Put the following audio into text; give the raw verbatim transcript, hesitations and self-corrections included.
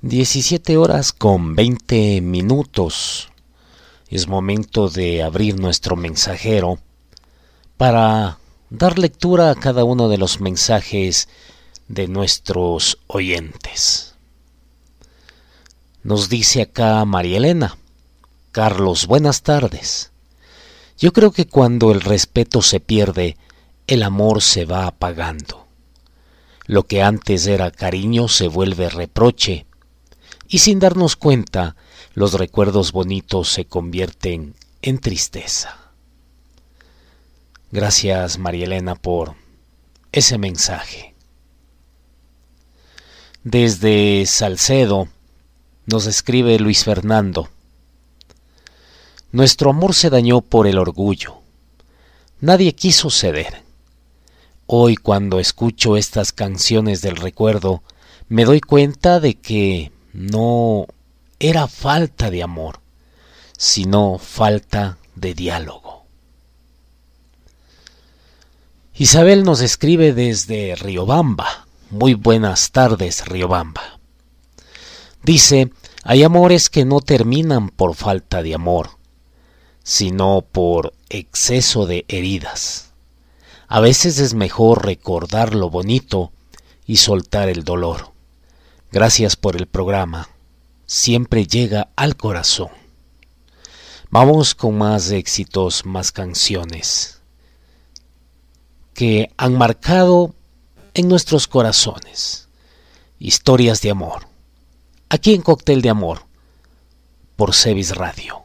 diecisiete horas con veinte minutos. Es momento de abrir nuestro mensajero para dar lectura a cada uno de los mensajes de nuestros oyentes. Nos dice acá María Elena: Carlos, buenas tardes. Yo creo que cuando el respeto se pierde, el amor se va apagando. Lo que antes era cariño se vuelve reproche. Y sin darnos cuenta, los recuerdos bonitos se convierten en tristeza. Gracias, María Elena, por ese mensaje. Desde Salcedo nos escribe Luis Fernando: Nuestro amor se dañó por el orgullo. Nadie quiso ceder. Hoy, cuando escucho estas canciones del recuerdo, me doy cuenta de que no era falta de amor, sino falta de diálogo. Isabel nos escribe desde Riobamba. Muy buenas tardes, Riobamba. Dice: hay amores que no terminan por falta de amor, sino por exceso de heridas. A veces es mejor recordar lo bonito y soltar el dolor. Gracias por el programa. Siempre llega al corazón. Vamos con más éxitos, más canciones que han marcado en nuestros corazones. Historias de amor. Aquí en Cóctel de Amor, por Cevis Radio.